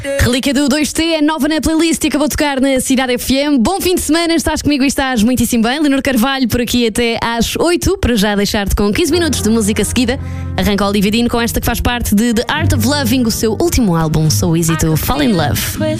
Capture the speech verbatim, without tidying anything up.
Relíquia do dois T é nova na playlist e acabou de tocar na Cidade F M. Bom fim de semana, estás comigo e estás muitíssimo bem. Leonor Carvalho por aqui até às oito, para já deixar-te com quinze minutos de música seguida. Arranca o Olivia Dean com esta que faz parte de The Art of Loving, o seu último álbum, So Easy to Fall in Love.